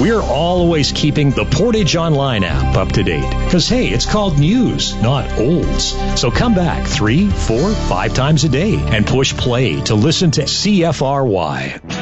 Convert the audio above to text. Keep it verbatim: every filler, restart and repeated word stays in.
We're always keeping the Portage Online app up to date. Because, hey, it's called news, not olds. So come back three, four, five times a day and push play to listen to C F R Y.